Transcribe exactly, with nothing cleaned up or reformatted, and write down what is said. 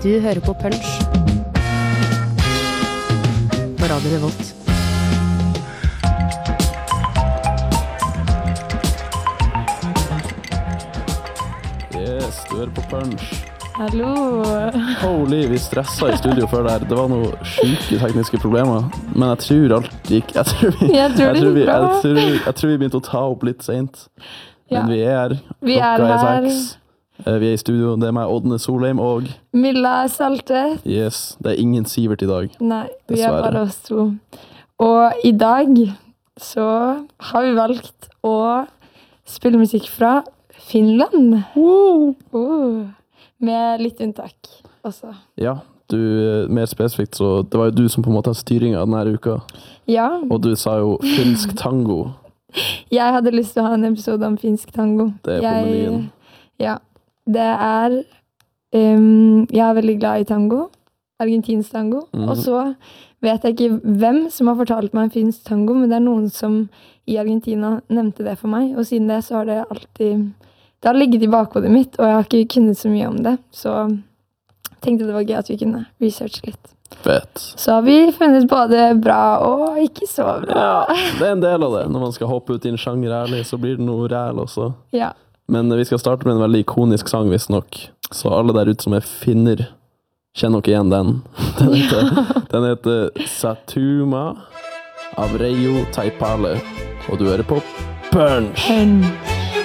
Du hører på Punch på Radio Revolt. Yes, du hører på Punch. Hallo. Holy, vi stresset i studio før der. Det var noen syke tekniske problemer. Men jeg tror alt gikk... Jeg tror vi, jeg tror jeg tror vi, jeg jeg tror, jeg tror vi begynte å ta opp litt sent. Men ja. vi er her. Vi er Klokka er her. seks. Vi er i studio. Det er meg, Ådne Solheim, og... Milla Salte. Yes, det er ingen Sivert i dag. Nei, vi Dessverre. er bare oss to. Og i dag så har vi valgt å spille musikk fra Finland. Woo! Uh, med litt unntak også. Ja, du, mer spesifikt, så det var jo du som på en måte har styringen av denne uka. Ja. Og du sa jo finsk tango. Jeg hadde lyst til å ha en episode om finsk tango. Det er på jeg, menyen. Ja, det er... Um, jeg er veldig glad i tango. Argentinsk tango. Mhm. Og så vet jeg ikke hvem som har fortalt meg en finsk tango, men det er noen som i Argentina nevnte det for meg. Og siden det så har det alltid... Det har ligget i bakhodet mitt, og jeg har ikke kunnet så mye om det. Så tenkte det var gøy at vi kunne researche litt. Fett. Så har vi funnet både bra og ikke så bra. Ja, det er en del av det. Når man skal hoppe ut i en sjanger ærlig, så blir det noe ræl også. Ja. Men vi skal starte med en veldig ikonisk sang, visst nok. Så alle der ute som er finner, kjenner nok igjen den. Den heter, den heter Satuma av Reijo Taipale. Og du hører på Punch. Punch.